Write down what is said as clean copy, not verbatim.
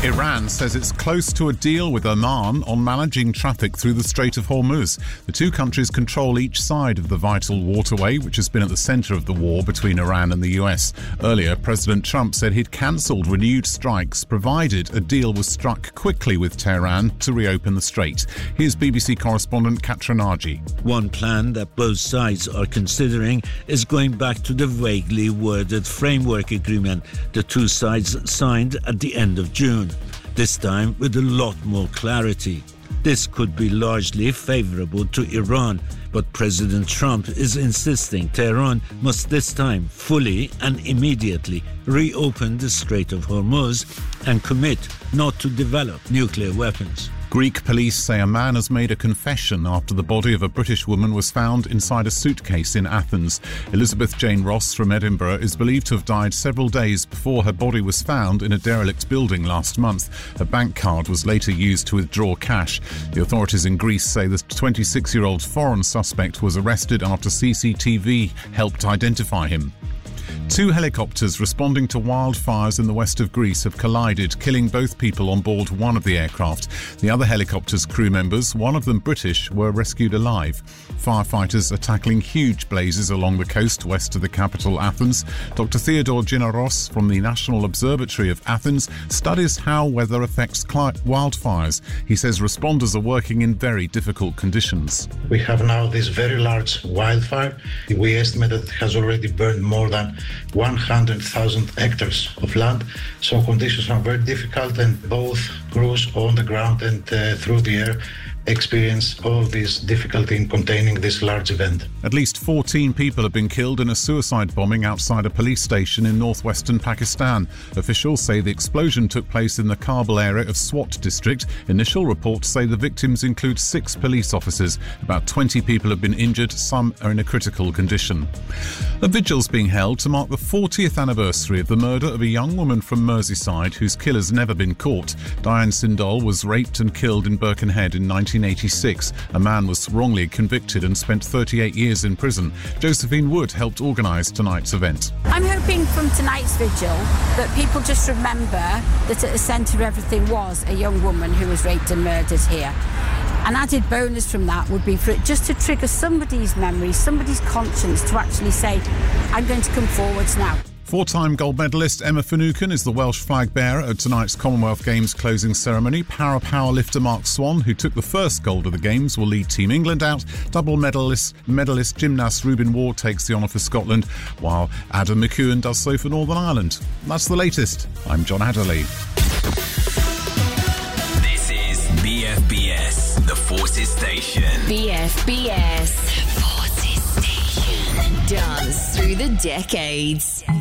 Iran says it's close to a deal with Oman on managing traffic through the Strait of Hormuz. The two countries control each side of the vital waterway, which has been at the centre of the war between Iran and the US. Earlier, President Trump said he'd cancelled renewed strikes, provided a deal was struck quickly with Tehran to reopen the strait. Here's BBC correspondent Katra Naji. One plan that both sides are considering is going back to the vaguely worded framework agreement the two sides signed at the end of June. This time with a lot more clarity. This could be largely favourable to Iran, but President Trump is insisting Tehran must this time fully and immediately reopen the Strait of Hormuz and commit not to develop nuclear weapons. Greek police say a man has made a confession after the body of a British woman was found inside a suitcase in Athens. Elizabeth Jane Ross from Edinburgh is believed to have died several days before her body was found in a derelict building last month. Her bank card was later used to withdraw cash. The authorities in Greece say the 26-year-old foreign suspect was arrested after CCTV helped identify him. Two helicopters responding to wildfires in the west of Greece have collided, killing both people on board one of the aircraft. The other helicopter's crew members, one of them British, were rescued alive. Firefighters are tackling huge blazes along the coast west of the capital, Athens. Dr. Theodore Ginnaros from the National Observatory of Athens studies how weather affects wildfires. He says responders are working in very difficult conditions. We have now this very large wildfire. We estimate that it has already burned more than 100,000 hectares of land, so conditions are very difficult, and both crews on the ground and through the air experience all this difficulty in containing this large event. At least 14 people have been killed in a suicide bombing outside a police station in northwestern Pakistan. Officials say the explosion took place in the Kabul area of Swat district. Initial reports say the victims include 6 police officers. About 20 people have been injured, some are in a critical condition. A vigil's being held to mark the 40th anniversary of the murder of a young woman from Merseyside whose killer's never been caught. Diane Sindall was raped and killed in Birkenhead in 1986. A man was wrongly convicted and spent 38 years in prison. Josephine Wood helped organise tonight's event. I'm hoping from tonight's vigil that people just remember that at the centre of everything was a young woman who was raped and murdered here. An added bonus from that would be for it just to trigger somebody's memory, somebody's conscience to actually say, I'm going to come forwards now. 4-time gold medalist Emma Finucane is the Welsh flag bearer at tonight's Commonwealth Games closing ceremony. Para-powerlifter Mark Swan, who took the first gold of the Games, will lead Team England out. Double medalist gymnast Reuben Ward takes the honour for Scotland, while Adam McEwen does so for Northern Ireland. That's the latest. I'm John Adderley. This is BFBS, the Forces Station. BFBS, Forces Station. Dance through the decades.